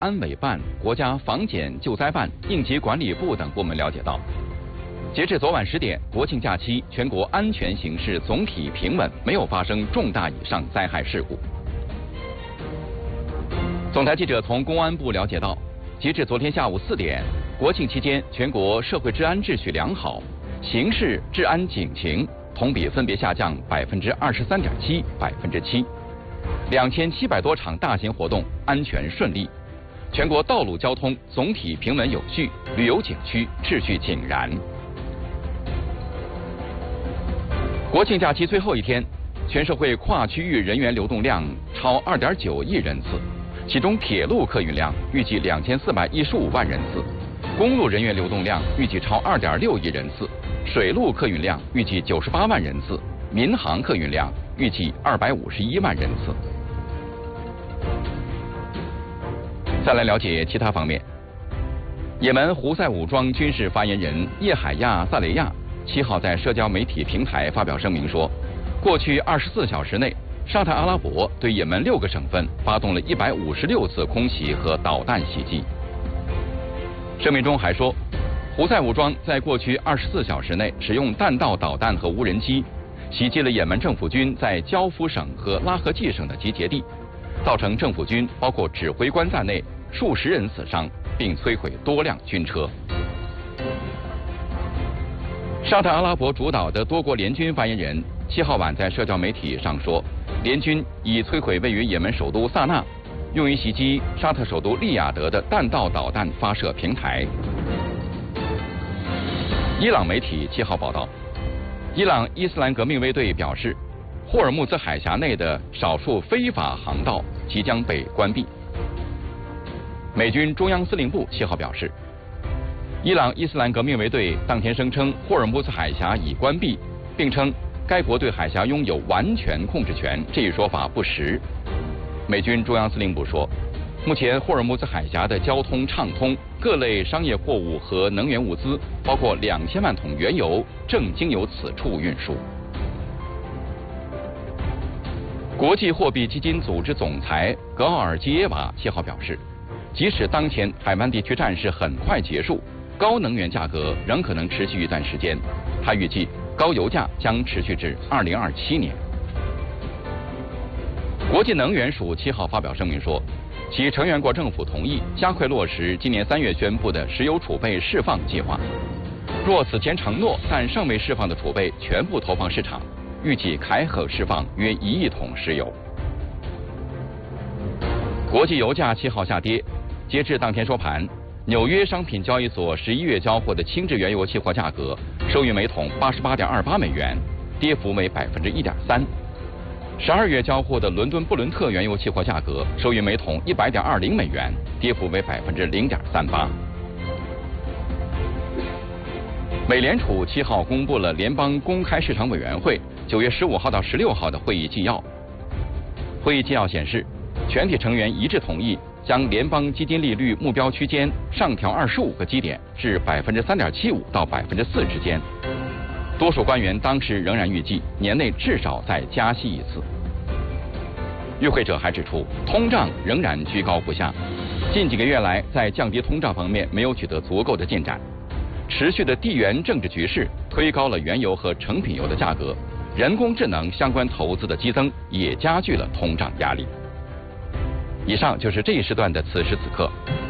安委办、国家防检救灾办、应急管理部等部门了解到，截至昨晚10点，国庆假期全国安全形势总体平稳，没有发生重大以上灾害事故。总台记者从公安部了解到，截至昨天下午4点，国庆期间全国社会治安秩序良好，刑事治安警情同比分别下降23.7%、7%。2700多场大型活动安全顺利，全国道路交通总体平稳有序，旅游景区秩序井然。国庆假期最后一天，全社会跨区域人员流动量超2.9亿人次，其中铁路客运量预计2415万人次，公路人员流动量预计超2.6亿人次，水路客运量预计98万人次，民航客运量预计251万人次。再来了解其他方面，也门胡塞武装军事发言人叶海亚·萨雷亚7号在社交媒体平台发表声明说，过去24小时内，沙特阿拉伯对也门6个省份发动了156次空袭和导弹袭击。声明中还说，胡塞武装在过去24小时内使用弹道导弹和无人机，袭击了也门政府军在焦夫省和拉合季省的集结地，造成政府军包括指挥官在内数十人死伤，并摧毁多辆军车。沙特阿拉伯主导的多国联军发言人7号晚在社交媒体上说，联军已摧毁位于也门首都萨那用于袭击沙特首都利雅得的弹道导弹发射平台。伊朗媒体7号报道，伊朗伊斯兰革命卫队表示，霍尔木兹海峡内的少数非法航道即将被关闭。美军中央司令部7号表示，伊朗伊斯兰革命卫队当天声称霍尔木兹海峡已关闭，并称该国对海峡拥有完全控制权，这一说法不实。美军中央司令部说，目前霍尔木兹海峡的交通畅通，各类商业货物和能源物资，包括2000万桶原油，正经由此处运输。国际货币基金组织总裁格奥尔基耶娃7号表示，即使当前海湾地区战事很快结束，高能源价格仍可能持续一段时间。他预计高油价将持续至2027年。国际能源署7号发表声明说，其成员国政府同意加快落实今年3月宣布的石油储备释放计划。若此前承诺但尚未释放的储备全部投放市场，预计开可释放约1亿桶石油。国际油价7号下跌，截至当天收盘，纽约商品交易所11月交货的轻质原油期货价格收于每桶88.28美元，跌幅为1.3%。12月交货的伦敦布伦特原油期货价格收于每桶100.20美元，跌幅为0.38%。美联储7号公布了联邦公开市场委员会9月15号到16号的会议纪要。会议纪要显示，全体成员一致同意将联邦基金利率目标区间上调25个基点至3.75%到4%之间。多数官员当时仍然预计年内至少再加息1次。与会者还指出，通胀仍然居高不下，近几个月来在降低通胀方面没有取得足够的进展。持续的地缘政治局势推高了原油和成品油的价格，人工智能相关投资的激增也加剧了通胀压力。以上就是这一时段的此时此刻。